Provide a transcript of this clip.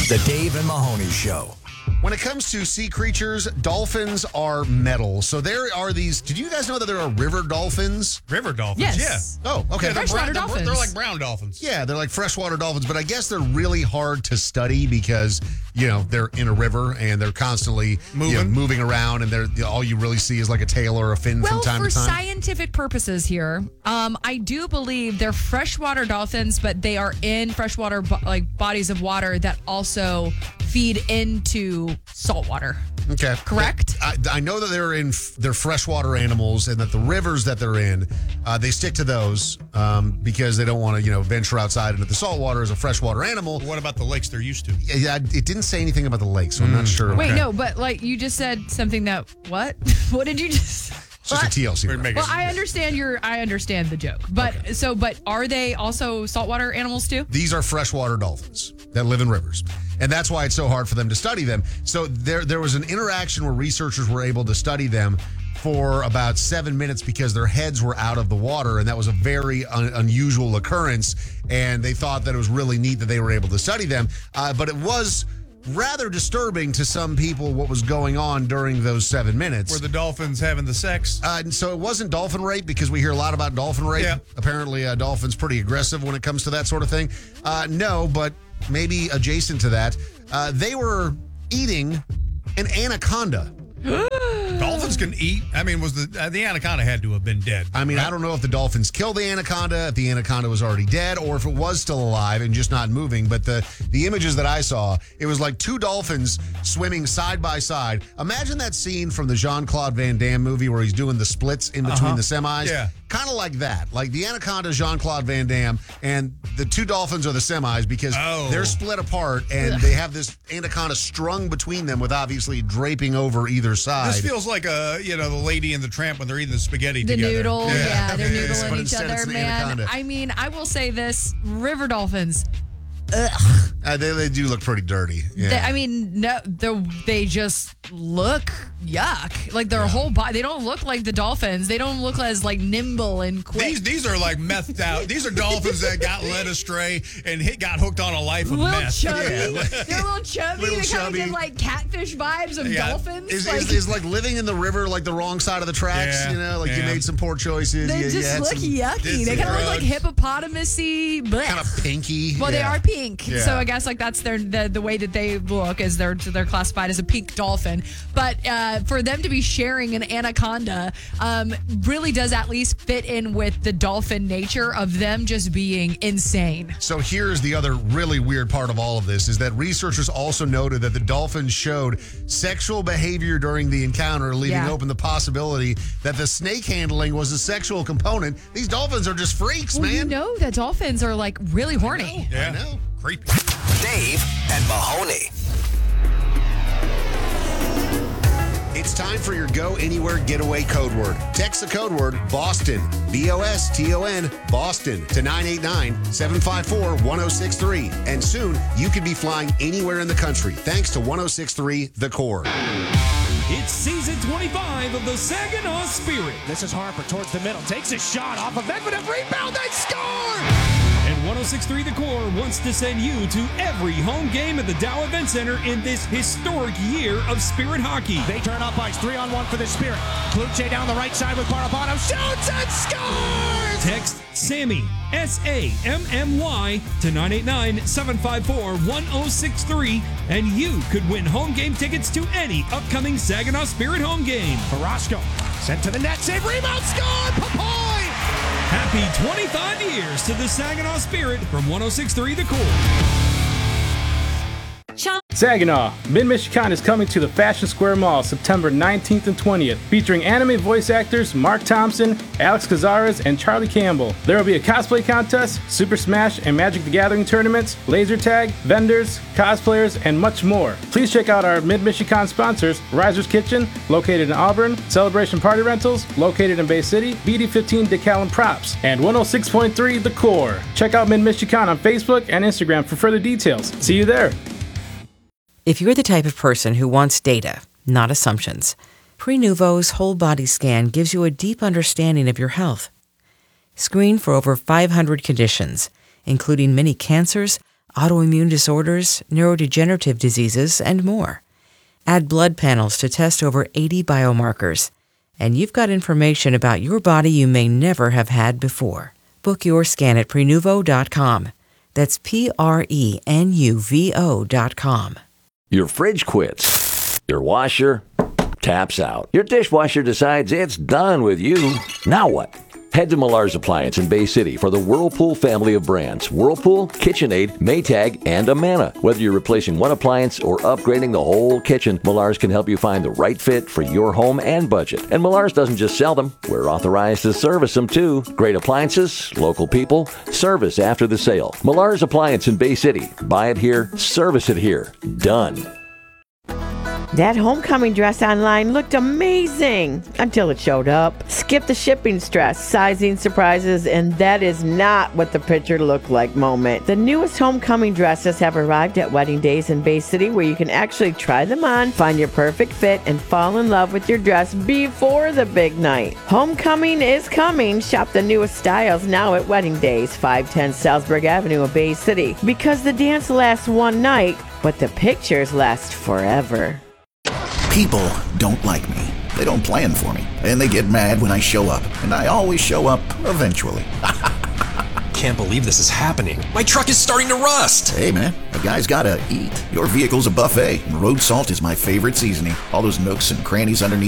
The Dave and Mahoney Show. When it comes to sea creatures, dolphins are metal. So there are these. Did you guys know that there are river dolphins? River dolphins, Yes. yeah. Oh, okay. Freshwater dolphins. They're like brown dolphins. Yeah, they're like freshwater dolphins, but I guess they're really hard to study because, they're in a river and they're constantly moving around, and they're all you really see is like a tail or a fin from time for to time. scientific purposes here, I do believe they're freshwater dolphins, but they are in freshwater bodies of water that also feed into saltwater. Okay. Correct? I know that they're freshwater animals, and that the rivers that they're in, they stick to those because they don't want to, venture outside into the saltwater as a freshwater animal. What about the lakes they're used to? Yeah, it didn't say anything about the lake, so I'm not sure. Wait, Okay. no, but you just said something that what? What did you just? It's just a TLC. reference. Well, I understand the joke, but but are they also saltwater animals too? These are freshwater dolphins that live in rivers. And that's why it's so hard for them to study them. So there was an interaction where researchers were able to study them for about 7 minutes because their heads were out of the water, and that was a very unusual occurrence. And they thought that it was really neat that they were able to study them. But it was rather disturbing to some people what was going on during those 7 minutes. Were the dolphins having the sex? So it wasn't dolphin rape, because we hear a lot about dolphin rape. Yeah. Apparently, dolphin's pretty aggressive when it comes to that sort of thing. No, but maybe adjacent to that, they were eating an anaconda. Dolphins can eat. I mean, was the anaconda had to have been dead? I mean, right? I don't know if the dolphins killed the anaconda, if the anaconda was already dead, or if it was still alive and just not moving. But the images that I saw, it was like two dolphins swimming side by side. Imagine that scene from the Jean-Claude Van Damme movie where he's doing the splits in between the semis. Yeah. Kind of like that. Like the anaconda is Jean-Claude Van Damme, and the two dolphins are the semis because they're split apart, and they have this anaconda strung between them with obviously draping over either side. This feels like the Lady and the Tramp when they're eating the spaghetti the together. Noodle, they're noodling but each instead other, it's an man. anaconda. I mean, I will say this: river dolphins. They do look pretty dirty. Yeah. They just look yuck. Like their whole body. They don't look like the dolphins. They don't look as nimble and quick. These are like methed out. These are dolphins that got led astray and got hooked on a life of meth. Chubby. Yeah. They're a little chubby. Little They kind chubby. of give catfish vibes of dolphins. Is like living in the river like the wrong side of the tracks. Yeah. You made some poor choices. They just look yucky. They kind of look like hippopotamusy. Kind of pinky. Well, they are pink, Yeah. so I guess that's the way that they look, is they're classified as a pink dolphin. But for them to be sharing an anaconda really does at least fit in with the dolphin nature of them just being insane. So here's the other really weird part of all of this, is that researchers also noted that the dolphins showed sexual behavior during the encounter, leaving open the possibility that the snake handling was a sexual component. These dolphins are just freaks, man. You know that dolphins are really horny. I know. Creepy. Dave and Mahoney. It's time for your Go Anywhere Getaway code word. Text the code word BOSTON, BOSTON, Boston to 989-754-1063. And soon you could be flying anywhere in the country thanks to 1063 The Core. It's season 25 of the Saginaw Spirit. This is Harper towards the middle. Takes a shot off of Medvedev. Rebound. They score! And 1063 The Core wants to send you to every home game at the Dow Event Center in this historic year of Spirit hockey. They turn up ice. 3-on-1 for the Spirit. Kluche down the right side with Barabano. Shoots and scores! Text SAMMY, SAMMY, to 989-754-1063, and you could win home game tickets to any upcoming Saginaw Spirit home game. Carrasco sent to the net. Save. Rebound. Score! Papoy! Happy 25 years to the Saginaw Spirit from 1063 The Core. Saginaw, Mid-Michigan is coming to the Fashion Square Mall September 19th and 20th, featuring anime voice actors Mark Thompson, Alex Cazares, and Charlie Campbell. There will be a cosplay contest, Super Smash and Magic the Gathering tournaments, laser tag, vendors, cosplayers, and much more. Please check out our Mid-Michigan sponsors, Riser's Kitchen, located in Auburn, Celebration Party Rentals, located in Bay City, BD15 Decal and Props, and 106.3 The Core. Check out Mid-Michigan on Facebook and Instagram for further details. See you there. If you're the type of person who wants data, not assumptions, Prenuvo's whole body scan gives you a deep understanding of your health. Screen for over 500 conditions, including many cancers, autoimmune disorders, neurodegenerative diseases, and more. Add blood panels to test over 80 biomarkers, and you've got information about your body you may never have had before. Book your scan at Prenuvo.com. That's Prenuvo.com. Your fridge quits. Your washer taps out. Your dishwasher decides it's done with you. Now what? Head to Millar's Appliance in Bay City for the Whirlpool family of brands. Whirlpool, KitchenAid, Maytag, and Amana. Whether you're replacing one appliance or upgrading the whole kitchen, Millar's can help you find the right fit for your home and budget. And Millar's doesn't just sell them. We're authorized to service them too. Great appliances, local people, service after the sale. Millar's Appliance in Bay City. Buy it here, service it here. Done. That homecoming dress online looked amazing until it showed up. Skip the shipping stress, sizing surprises, and that is not what the picture looked like moment. The newest homecoming dresses have arrived at Wedding Days in Bay City, where you can actually try them on, find your perfect fit, and fall in love with your dress before the big night. Homecoming is coming. Shop the newest styles now at Wedding Days, 510 Salzburg Avenue in Bay City. Because the dance lasts one night, but the pictures last forever. People don't like me. They don't plan for me. And they get mad when I show up. And I always show up eventually. Can't believe this is happening. My truck is starting to rust. Hey, man, a guy's gotta eat. Your vehicle's a buffet, and road salt is my favorite seasoning. All those nooks and crannies underneath